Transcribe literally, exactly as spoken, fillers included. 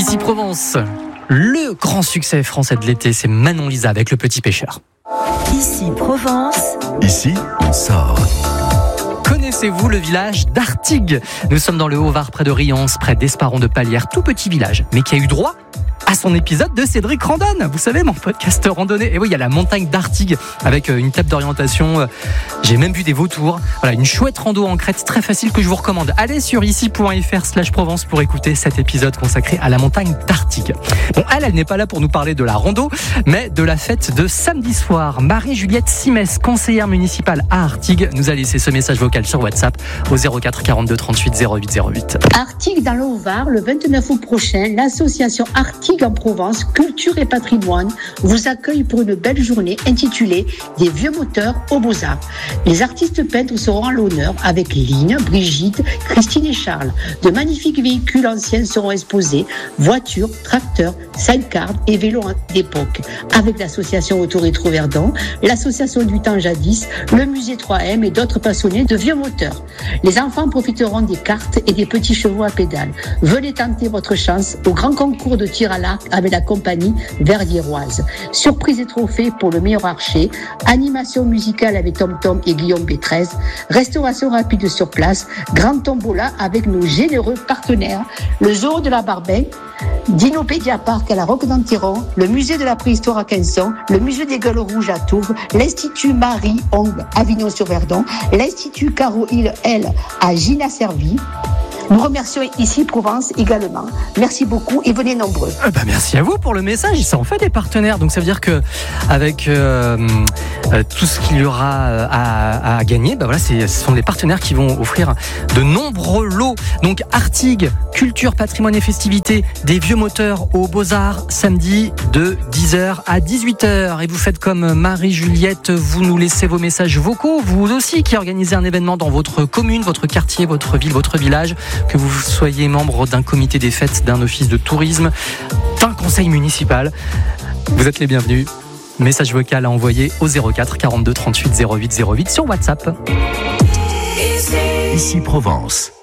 Ici Provence, le grand succès français de l'été, c'est Manon Lisa avec Le Petit Pêcheur. Ici Provence. Ici, on sort. Connaissez-vous le village d'Artigues ? Nous sommes dans le Haut-Var, près de Riance, près d'Esparon de Palière, tout petit village, mais qui a eu droit à son épisode de Cédric Randonne. Vous savez, mon podcast randonnée. Et oui, il y a la montagne d'Artigues avec une table d'orientation. J'ai même vu des vautours. Voilà, une chouette rando en crête très facile que je vous recommande. Allez sur ici.fr slash Provence pour écouter cet épisode consacré à la montagne d'Artigues. Bon, elle, elle n'est pas là pour nous parler de la rando, mais de la fête de samedi soir. Marie-Juliette Simès, conseillère municipale à Artigues, nous a laissé ce message vocal sur WhatsApp au zéro quatre quarante-deux trente-huit zéro huit zéro huit. Artigues dans le Haut-Var, le vingt-neuf août prochain, l'association Artigues en Provence, Culture et Patrimoine vous accueille pour une belle journée intitulée Des vieux moteurs aux Beaux-Arts. Les artistes peintres seront à l'honneur avec Line, Brigitte, Christine et Charles. De magnifiques véhicules anciens seront exposés, voitures, tracteurs, sidecar et vélos d'époque. Avec l'association Auto-Rétro Verdon, l'association du temps jadis, le musée trois M et d'autres passionnés de vieux moteurs. Les enfants profiteront des cartes et des petits chevaux à pédales. Venez tenter votre chance au grand concours de tir à l'arc avec la compagnie Verdiéroise. Surprise et trophée pour le meilleur archer, animation musicale avec Tom Tom et Guillaume B treize, restauration rapide sur place, grande tombola avec nos généreux partenaires, le zoo de la Barbaine, Dinopédia Park à la Roque d'Antiron, le musée de la préhistoire à Quinson, le musée des Gueules Rouges à Touves, l'Institut Marie-Ong à Avignon-sur-Verdon, l'Institut Caro-Hill L à Gina-Servi. Nous remercions Ici Provence également. Merci beaucoup et venez nombreux. Euh bah merci à vous pour le message. Ça en fait des partenaires. Donc ça veut dire que avec euh, euh, tout ce qu'il y aura à, à gagner, bah voilà, c'est, ce sont les partenaires qui vont offrir de nombreux lots. Donc Artigues, culture, patrimoine et festivités, des vieux moteurs aux Beaux-Arts, samedi de dix heures à dix-huit heures. Et vous faites comme Marie-Juliette, vous nous laissez vos messages vocaux, vous aussi qui organisez un événement dans votre commune, votre quartier, votre ville, votre village, que vous soyez membre d'un comité des fêtes, d'un office de tourisme, d'un conseil municipal. Vous êtes les bienvenus. Message vocal à envoyer au zéro quatre quarante-deux trente-huit zéro huit zéro huit sur WhatsApp. Ici Provence.